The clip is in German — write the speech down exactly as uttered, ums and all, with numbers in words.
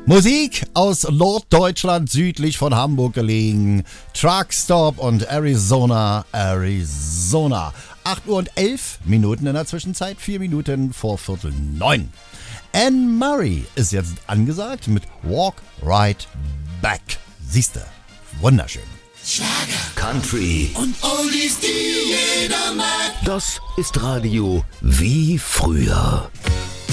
Musik aus Norddeutschland, südlich von Hamburg gelegen. Truckstop und Arizona, Arizona. acht Uhr und elf Minuten in der Zwischenzeit, vier Minuten vor Viertel neun. Anne Murray ist jetzt angesagt mit Walk Right Back. Siehste, wunderschön. Schlager, Country und Oldies, die jeder mag. Das ist Radio wie früher.